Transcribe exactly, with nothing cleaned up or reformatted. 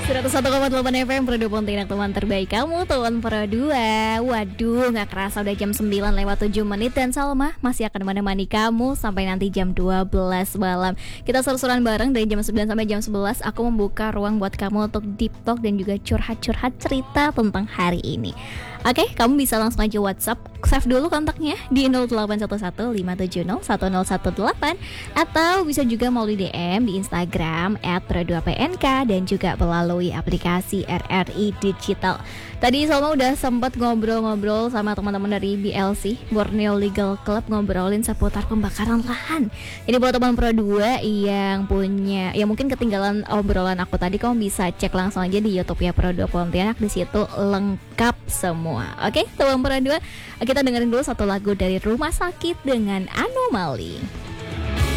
seratus satu koma delapan F M Pro dua Pontianak, teman terbaik kamu, teman Pro dua. Waduh, gak kerasa udah jam sembilan lewat tujuh menit. Dan Salma masih akan menemani kamu sampai nanti jam dua belas malam. Kita seru-seruan bareng dari jam sembilan sampai jam sebelas. Aku membuka ruang buat kamu untuk deep talk dan juga curhat-curhat cerita tentang hari ini. Oke, kamu bisa langsung aja WhatsApp, save dulu kontaknya di nol delapan satu satu lima tujuh nol satu nol satu delapan, atau bisa juga melalui D M di Instagram at pro dua p n k dan juga melalui aplikasi R R I Digital. Tadi Salma udah sempat ngobrol-ngobrol sama teman-teman dari B L C, Borneo Legal Club, ngobrolin seputar pembakaran lahan. Ini buat teman Pro dua yang punya, yang mungkin ketinggalan obrolan aku tadi, kamu bisa cek langsung aja di YouTube ya Pro dua Pontianak, di situ lengkap semua. Oke, teman Pro dua, kita dengerin dulu satu lagu dari Rumah Sakit dengan Anomali.